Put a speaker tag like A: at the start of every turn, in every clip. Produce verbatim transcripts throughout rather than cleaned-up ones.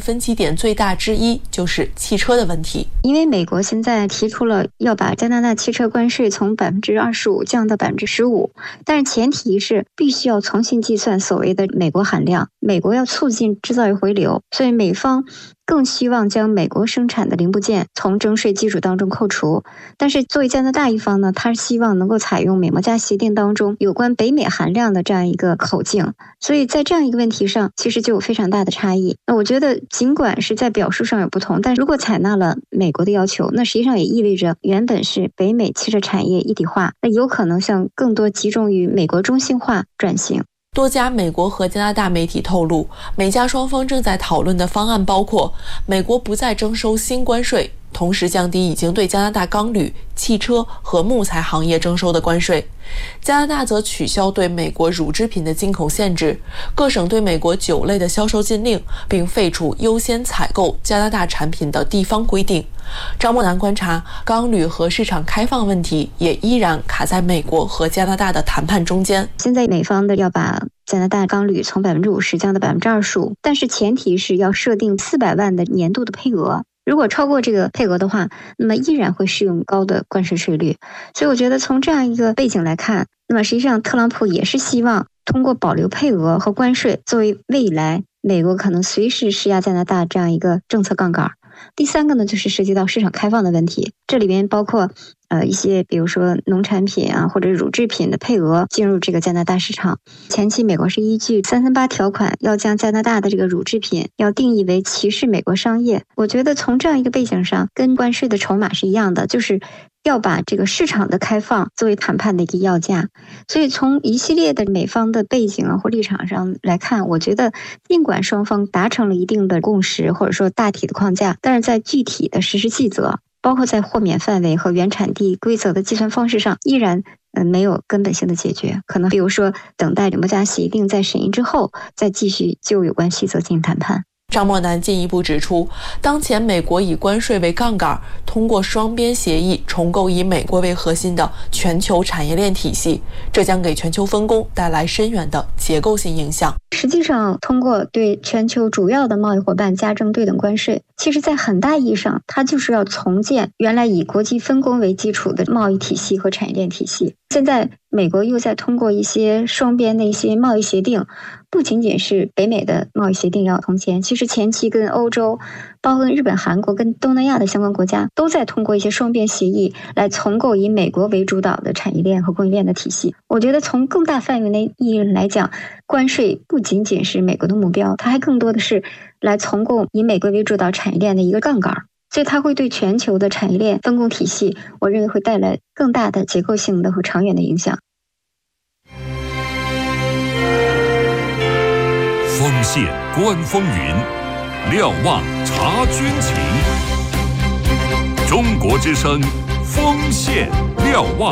A: 分歧点最大之一就是汽车的问题。
B: 因为美国现在提出了要把加拿大汽车关税从百分之二十五降到百分之十五，但是前提是必须要重新计算所谓的美国含量。美国要促进制造业回流，所以美方更希望将美国生产的零部件从征税基础当中扣除。但是作为加拿大一方呢，他希望能够采用美墨加协定当中有关北美含量的这样一个口径，所以在这样一个问题上其实就有非常大的差异。那我觉得尽管是在表述上有不同，但如果采纳了美国的要求，那实际上也意味着原本是北美汽车产业一体化，那有可能向更多集中于美国中心化转型。
A: 多家美国和加拿大媒体透露，美加双方正在讨论的方案包括美国不再征收新关税，同时降低已经对加拿大钢铝、汽车和木材行业征收的关税。加拿大则取消对美国乳制品的进口限制，各省对美国酒类的销售禁令，并废除优先采购加拿大产品的地方规定。张默南观察，钢铝和市场开放问题也依然卡在美国和加拿大的谈判中间。
B: 现在美方的要把加拿大钢铝从百分之五十降到百分之二十五，但是前提是要设定四百万的年度的配额。如果超过这个配额的话，那么依然会适用高的关税税率。所以我觉得从这样一个背景来看，那么实际上特朗普也是希望通过保留配额和关税作为未来美国可能随时施压加拿大这样一个政策杠杆。第三个呢，就是涉及到市场开放的问题，这里面包括呃一些比如说农产品啊或者乳制品的配额进入这个加拿大市场。前期美国是依据三三八条款要将加拿大的这个乳制品要定义为歧视美国商业。我觉得从这样一个背景上，跟关税的筹码是一样的，就是要把这个市场的开放作为谈判的一个要价。所以从一系列的美方的背景啊或立场上来看，我觉得尽管双方达成了一定的共识或者说大体的框架，但是在具体的实施细则，包括在豁免范围和原产地规则的计算方式上，依然呃没有根本性的解决。可能比如说等待美墨加协定在审议之后，再继续就有关细则进行谈判。
A: 张默南进一步指出，当前美国以关税为杠杆，通过双边协议重构以美国为核心的全球产业链体系，这将给全球分工带来深远的结构性影响。
B: 实际上，通过对全球主要的贸易伙伴加征对等关税，其实在很大意义上，它就是要重建原来以国际分工为基础的贸易体系和产业链体系。现在美国又在通过一些双边的一些贸易协定，不仅仅是北美的贸易协定要重签，其实前期跟欧洲，包括跟日本、韩国、跟东南亚的相关国家，都在通过一些双边协议来重构以美国为主导的产业链和供应链的体系。我觉得从更大范围的意义来讲，关税不仅仅是美国的目标，它还更多的是来重构以美国为主导产业链的一个杠杆。所以它会对全球的产业链分工体系，我认为会带来更大的结构性的和长远的影响。
C: 锋线观风云，瞭望察军情。中国之声，锋线瞭望。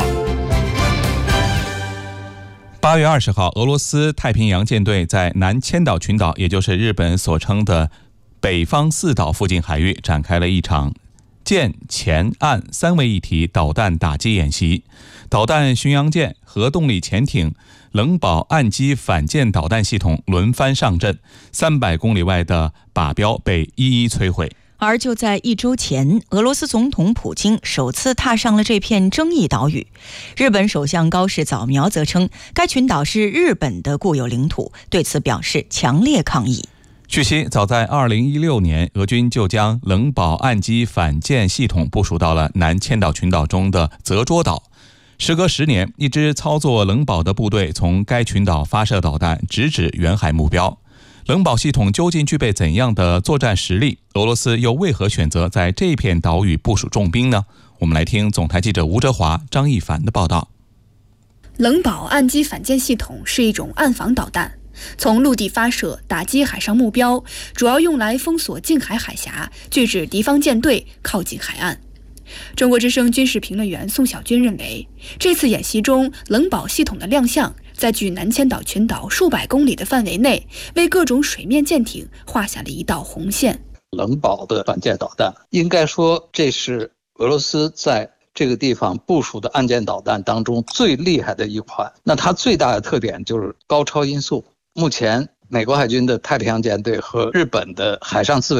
D: 八月二十号，俄罗斯太平洋舰队在南千岛群岛，也就是日本所称的北方四岛附近海域展开了一场舰潜岸三位一体导弹打击演习，导弹巡洋舰、核动力潜艇、冷堡岸基反舰导弹系统轮番上阵，三百公里外的靶标被一一摧毁。
E: 而就在一周前，俄罗斯总统普京首次踏上了这片争议岛屿。日本首相高市早苗则称，该群岛是日本的固有领土，对此表示强烈抗议。
D: 据悉，早在二零一六年，俄军就将冷堡岸基反舰系统部署到了南千岛群岛中的泽捉岛。时隔十年，一支操作冷堡的部队从该群岛发射导弹，直指远海目标。冷堡系统究竟具备怎样的作战实力？俄罗斯又为何选择在这片岛屿部署重兵呢？我们来听总台记者吴哲华、张一凡的报道。
F: 冷堡岸基反舰系统是一种岸防导弹，从陆地发射，打击海上目标，主要用来封锁近海海峡，拒止敌方舰队靠近海岸。中国之声军事评论员宋小军认为，这次演习中冷堡系统的亮相，在距南千岛群岛数百公里的范围内，为各种水面舰艇画下了一道红线。
G: 冷堡的反舰导弹，应该说这是俄罗斯在这个地方部署的岸舰导弹当中最厉害的一款。那它最大的特点就是高超音速。目前美国海军的太平洋舰队和日本的海上自卫